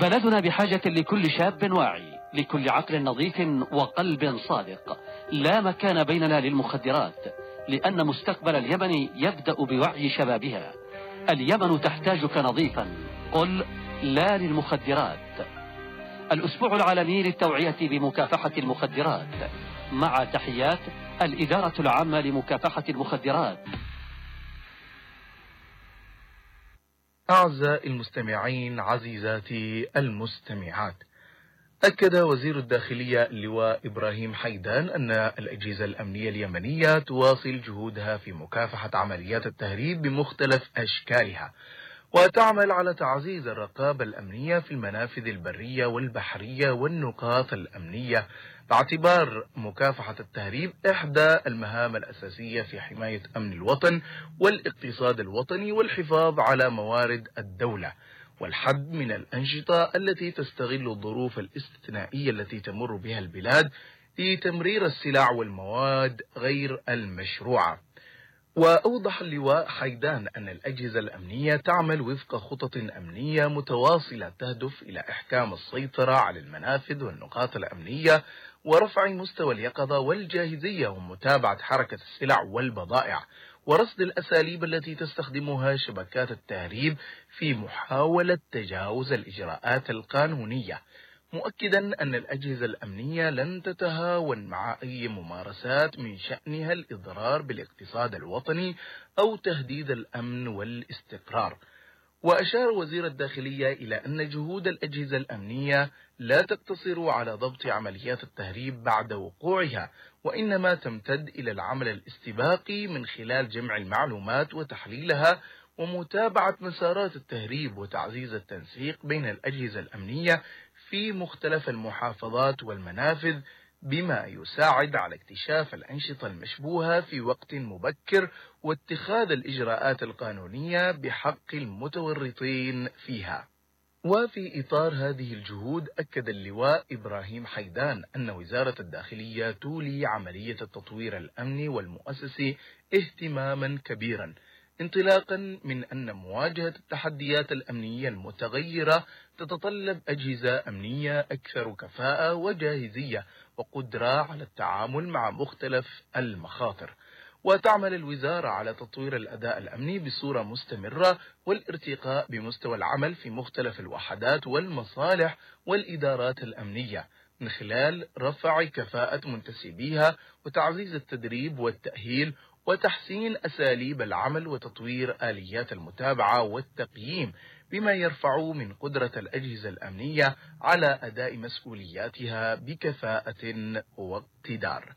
بلدنا بحاجة لكل شاب واعي، لكل عقل نظيف وقلب صادق. لا مكان بيننا للمخدرات، لأن مستقبل اليمن يبدأ بوعي شبابها. اليمن تحتاجك نظيفا. قل لا للمخدرات. الأسبوع العالمي للتوعية بمكافحة المخدرات، مع تحيات الإدارة العامة لمكافحة المخدرات. أعزائي المستمعين، عزيزاتي المستمعات، أكد وزير الداخلية اللواء إبراهيم حيدان أن الأجهزة الأمنية اليمنية تواصل جهودها في مكافحة عمليات التهريب بمختلف أشكالها، وتعمل على تعزيز الرقابة الأمنية في المنافذ البرية والبحرية والنقاط الأمنية، باعتبار مكافحة التهريب إحدى المهام الأساسية في حماية أمن الوطن والاقتصاد الوطني والحفاظ على موارد الدولة، والحد من الأنشطة التي تستغل الظروف الاستثنائية التي تمر بها البلاد لتمرير السلع والمواد غير المشروعة. وأوضح اللواء حيدان أن الأجهزة الأمنية تعمل وفق خطط أمنية متواصلة تهدف إلى إحكام السيطرة على المنافذ والنقاط الأمنية ورفع مستوى اليقظة والجاهزية ومتابعة حركة السلع والبضائع، ورصد الأساليب التي تستخدمها شبكات التهريب في محاولة تجاوز الإجراءات القانونية، مؤكدا أن الأجهزة الأمنية لن تتهاون مع أي ممارسات من شأنها الإضرار بالاقتصاد الوطني أو تهديد الأمن والاستقرار. وأشار وزير الداخلية إلى أن جهود الأجهزة الأمنية لا تقتصر على ضبط عمليات التهريب بعد وقوعها، وإنما تمتد إلى العمل الاستباقي من خلال جمع المعلومات وتحليلها ومتابعة مسارات التهريب وتعزيز التنسيق بين الأجهزة الأمنية في مختلف المحافظات والمنافذ، بما يساعد على اكتشاف الأنشطة المشبوهة في وقت مبكر واتخاذ الإجراءات القانونية بحق المتورطين فيها. وفي إطار هذه الجهود، أكد اللواء إبراهيم حيدان أن وزارة الداخلية تولي عملية التطوير الأمني والمؤسسي اهتماما كبيرا، انطلاقا من أن مواجهة التحديات الأمنية المتغيرة تتطلب أجهزة أمنية أكثر كفاءة وجاهزية وقدرة على التعامل مع مختلف المخاطر. وتعمل الوزارة على تطوير الأداء الأمني بصورة مستمرة والارتقاء بمستوى العمل في مختلف الوحدات والمصالح والإدارات الأمنية من خلال رفع كفاءة منتسبيها وتعزيز التدريب والتأهيل وتحسين أساليب العمل وتطوير آليات المتابعة والتقييم، بما يرفع من قدرة الأجهزة الأمنية على أداء مسؤولياتها بكفاءة واقتدار.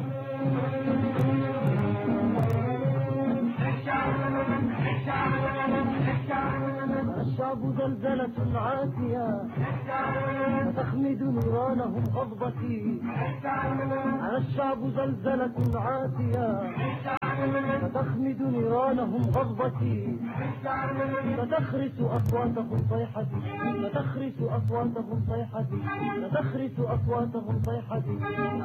الشعب زلزلة عاتية تخمد نيرانهم غضبتي. على الشعب زلزلة عاتية تخمد نيرانهم غضبتي. فتخرس أصواتهم صيحتي، فتخرس أصواتهم صيحتي، فتخرس أصواتهم صيحتي.